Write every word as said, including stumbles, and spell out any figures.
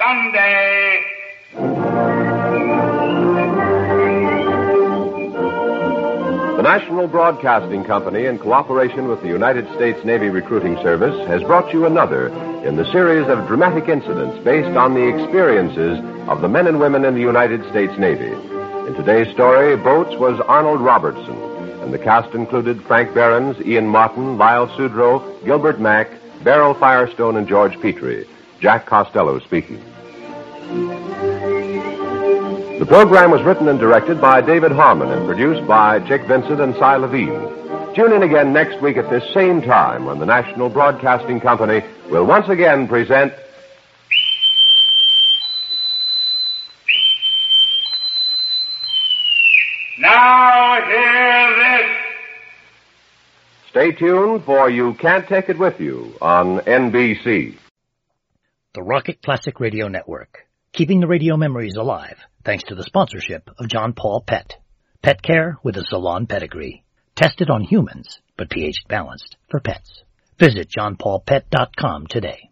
someday. The National Broadcasting Company, in cooperation with the United States Navy Recruiting Service, has brought you another in the series of dramatic incidents based on the experiences of the men and women in the United States Navy. In today's story, Boats was Arnold Robertson, and the cast included Frank Behrens, Ian Martin, Lyle Sudrow, Gilbert Mack, Beryl Firestone, and George Petrie. Jack Costello speaking. The program was written and directed by David Harmon and produced by Chick Vincent and Cy Levine. Tune in again next week at this same time when the National Broadcasting Company will once again present Now hear this. Stay tuned for You Can't Take It With You on N B C. The Rocket Classic Radio Network, keeping the radio memories alive thanks to the sponsorship of John Paul Pet. Pet care with a salon pedigree. Tested on humans, but pH balanced for pets. Visit john paul pet dot com today.